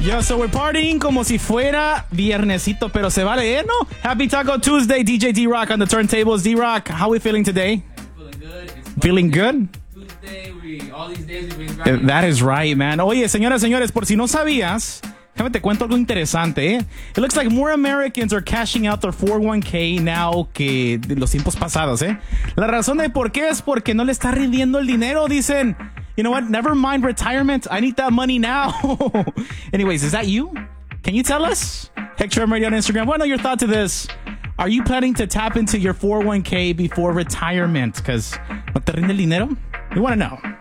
Yo, so we're partying como si fuera viernesito, pero se vale, ¿no? Happy Taco Tuesday, DJ D-Rock on the turntables. D-Rock, how we feeling today? Feeling good. Feeling good? Tuesday, all these days we've been grinding. That is right, man. Oye, señoras, por si no sabías, déjame te cuento algo interesante, ¿eh? It looks like more Americans are cashing out their 401k now que de los tiempos pasados, ¿eh? La razón de por qué es porque no le está rindiendo el dinero. Dicen, you know what? Never mind retirement. I need that money now. Anyways, is that you? Can you tell us? Hector Radio on Instagram. What are your thoughts to this? Are you planning to tap into your 401k before retirement? Because no te rinde el dinero? We want to know.